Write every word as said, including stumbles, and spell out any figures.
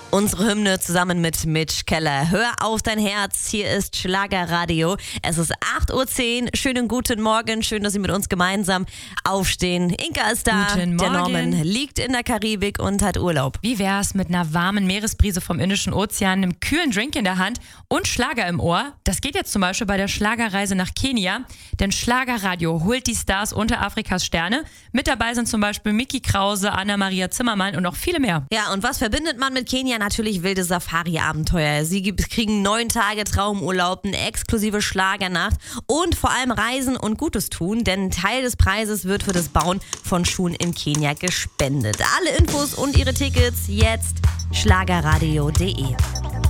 Unsere Hymne zusammen mit Mitch Keller. Hör auf dein Herz, hier ist Schlagerradio. Es ist acht Uhr zehn. Schönen guten Morgen, schön, dass Sie mit uns gemeinsam aufstehen. Inka ist da, Guten Morgen. Der Norman liegt in der Karibik und hat Urlaub. Wie wär's mit einer warmen Meeresbrise vom Indischen Ozean, einem kühlen Drink in der Hand und Schlager im Ohr? Das geht jetzt zum Beispiel bei der Schlagerreise nach Kenia, denn Schlagerradio holt die Stars unter Afrikas Sterne. Mit dabei sind zum Beispiel Micky Krause, Anna-Maria Zimmermann und noch viele mehr. Ja, und was verbindet man mit Kenia? Natürlich wilde Safari-Abenteuer. Sie kriegen neun Tage Traumurlaub, eine exklusive Schlagernacht und vor allem Reisen und Gutes tun, denn ein Teil des Preises wird für das Bauen von Schulen in Kenia gespendet. Alle Infos und ihre Tickets jetzt schlagerradio punkt de.